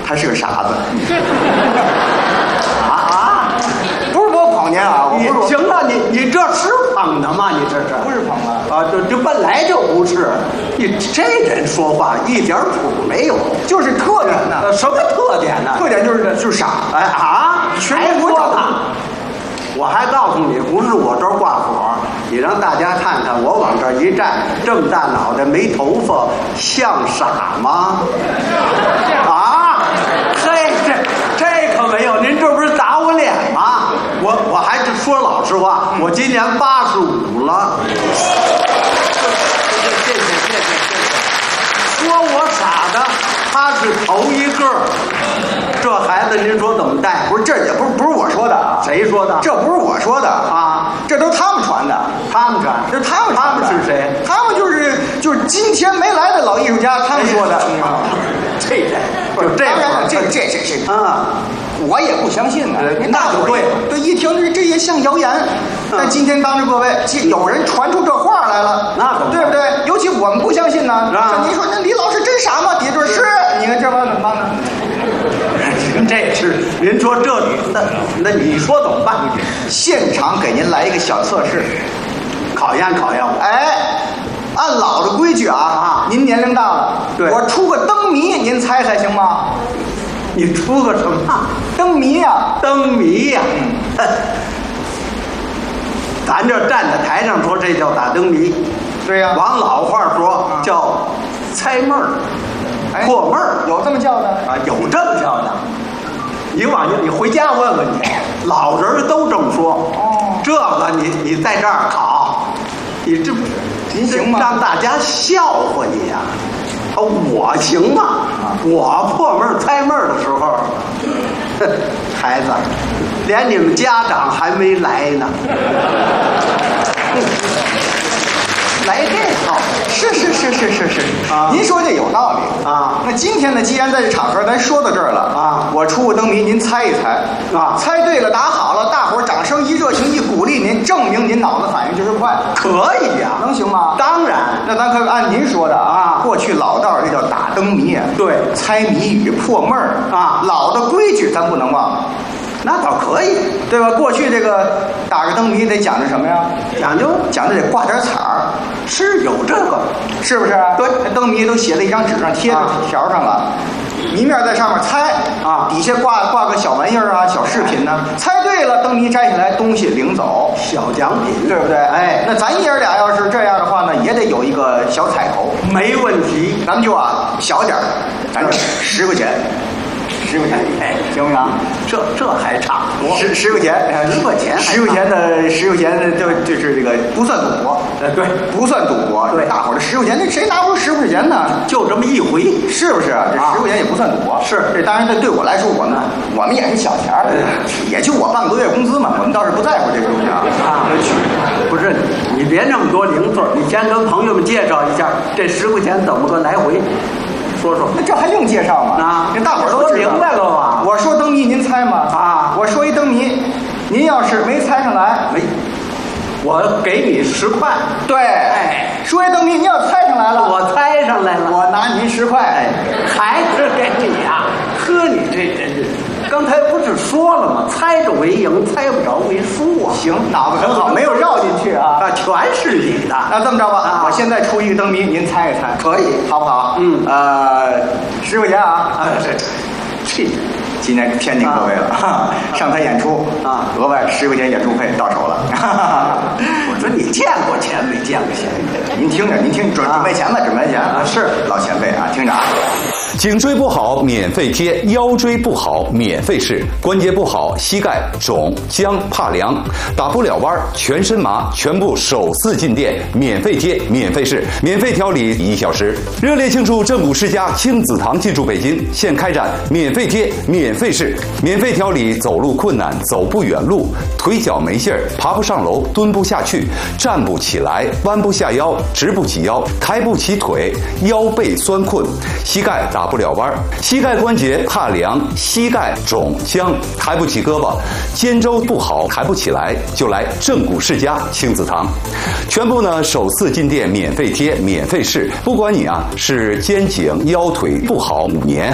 他是个傻子。不是我捧您啊，我不是行了，你这是捧他吗？你这是不是捧啊？ 这本来就不是。你这人说话一点谱没有， 就是特点呢。 什么特点呢？ 特点就是傻。 全国找他。我还告诉你，不是我这儿挂火，你让大家看看，我往这儿一站，这么大脑袋没头发，像傻吗？这可没有，您这不是打我脸吗？我还是说老实话，我今年85了。谢谢。说我傻的，他是头一个。这孩子您说怎么带？ 不是，这也不是我说的啊。 谁说的？ 这不是我说的啊，这都是他们传的。 他们传， 这是他们传的。 他们是谁？ 他们就是今天没来的老艺术家，他们说的。 这我也不相信呢。 那就对了， 对，一听这也像谣言。但今天当着各位，有人传出这话来了， 那可对不对？尤其我们不相信呢。您说那李老师真傻吗？底下是，你看这玩意怎么办呢？ 这是您说那你说怎么办？ 现场给您来一个小测试， 考验我。 按老的规矩您年龄大了， 对， 我出个灯谜，您猜行吗？ 你出个什么？ 灯谜呀， 灯谜呀。咱这站在台上说，这叫打灯谜。 对呀。 往老话说叫猜闷儿。破闷儿， 有这么叫的有这么叫的。你回家问问去，老人都这么说。这个你在这儿考，你这您行吗？ 让大家笑话你呀！我行吗？我破闷猜闷的时候，孩子，连你们家长还没来呢。 来这套是您说这有道理那今天呢，既然在这场合咱说到这儿了我出个灯谜，您猜一猜猜对了，答好了，大伙儿掌声一热情一鼓励您，证明您脑子反应就是快， 可以呀， 能行吗？ 当然， 那咱可按您说的过去老道这叫打灯谜， 对， 猜谜语破闷儿老的规矩咱不能忘。 那倒可以， 对吧？过去这个打个灯谜得讲究什么呀？讲究得挂点彩儿， 是有这个， 是不是？对，灯谜都写在一张纸上，贴在条上了，谜面在上面猜底下挂个小玩意儿小饰品呢。猜对了，灯谜摘下来，东西领走， 小奖品， 对不对？那咱爷儿俩要是这样的话呢，也得有一个小彩头， 没问题。 咱们就小点儿，咱10块钱。10块钱，行不行？ 这还差不多。 10块钱 ，10块钱 ，10块钱的就是这个不算赌博， 对， 不算赌博。 对， 大伙儿这10块钱，那谁拿不出10块钱呢？ 就这么一回， 是不是？这10块钱也不算赌博。 是， 这当然对我来说，我们也是小钱儿，也就我半个多月工资嘛，我们倒是不在乎这个东西不是，你别那么多零碎，你先跟朋友们介绍一下这10块钱怎么个来回。说， 那这还用介绍吗？这大伙儿都明白了吧？ 我说灯谜，您猜吗？我说一灯谜，您要是没猜上来， 我给你10块。 对，说一灯谜，您要猜上来了， 我猜上来了， 我拿您10块， 还是给你呀？呵，你这真是。刚才不是说了吗？猜着为赢，猜不着为输啊！ 行，脑子很好，没有绕进去全是你的。 那这么着吧，我现在出一个灯谜，您猜一猜， 可以， 好不好？10块钱这今天骗您各位了，上台演出额外10块钱演出费到手了。 我说你见过钱没见过钱？ 您听着，准备钱吧，准备钱是老前辈听着颈椎不好免费贴，腰椎不好免费试，关节不好膝盖肿僵怕凉打不了弯全身麻，全部首次进店免费贴免费试免费调理1小时。热烈庆祝正骨世家亲子堂进驻北京，现开展免费贴免费试免费调理走路困难走不远路腿脚没劲儿爬不上楼蹲不下去站不起来弯不下腰直不起腰抬不起腿腰背酸困膝盖打不了弯膝盖关节怕凉膝盖肿僵抬不起胳膊肩周不好抬不起来就来正骨世家亲子堂，全部呢首次进店免费贴免费试，不管你是肩颈腰腿不好5年